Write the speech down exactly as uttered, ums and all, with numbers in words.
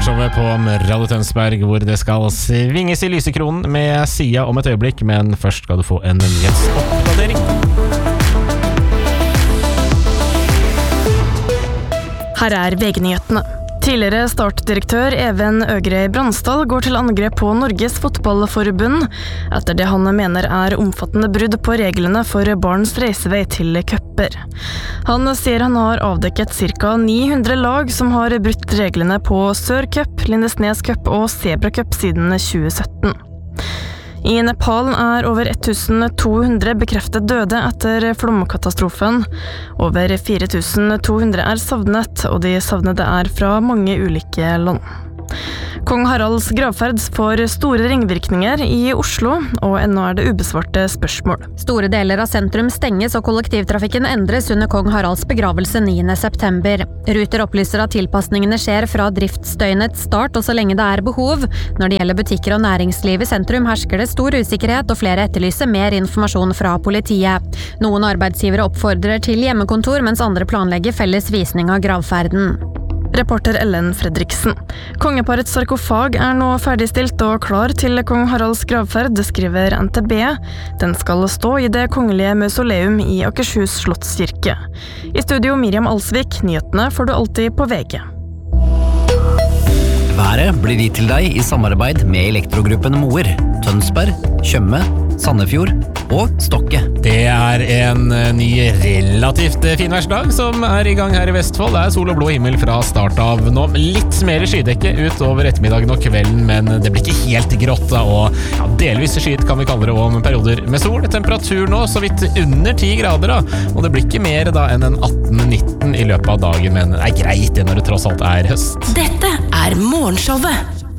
Morgenshowet på Radio Tønsberg, hvor det skal svinges i lysekronen med Sia om et øyeblikk, men først skal du få en nyhetsoppdatering. Her er V G-nyhetene. Tidligere startdirektør Even Øgrey Bransdal går til angrep på Norges Fotballforbund etter det han mener er omfattende brudd på reglene for barns reisevei til cuper. Han sier han har avdekket ca. ni hundre lag som har brutt reglene på Sør Cup, Lindesnes Cup og Zebra Cup siden tjue sytten. I Nepal er over tusen to hundre bekreftet døde etter flomkatastrofen. Over fire tusen to hundre er savnet, og de savnede er fra mange ulike land. Kong Haralds gravferd får store ringvirkninger i Oslo, og ennå er det ubesvarte spørsmål. Store deler av sentrum stenges og kollektivtrafikken endres under Kong Haralds begravelse niende september. Ruter opplyser at tilpasningene skjer fra driftsdøgnets start og så lenge det er behov. Når det gjelder butikker og næringsliv i sentrum hersker det stor usikkerhet, og flere etterlyser mer informasjon fra politiet. Noen arbeidsgivere oppfordrer til hjemmekontor, mens andre planlegger felles visning av gravferden. Reporter Ellen Fredriksen. Kongeparets sarkofag er nå ferdigstilt og klar til Kong Haralds gravferd, skriver N T B. Den skal stå i det kongelige mausoleum i Akershus Slottskirke. I studio Miriam Alsvik, nyhetene får du alltid på V G. Været blir gitt til deg i samarbeid med Elektrogruppen Moer, Tønsberg, Tjøme, Sandefjord og Stokke. Det er en ny relativt finværsdag som er i gang her i Vestfold. Det er sol og blå himmel fra start av nå. Litt mer skydekke ut over ettermiddagen og kvelden, men det blir ikke helt grått da, og ja, delvis skyet kan vi kalle det om perioder med sol. Temperatur nå så vidt under ti grader da, og det blir ikke mer da enn en atten nitten i løpet av dagen, men det er greit det når det tross alt er høst. Dette er Morgenshowet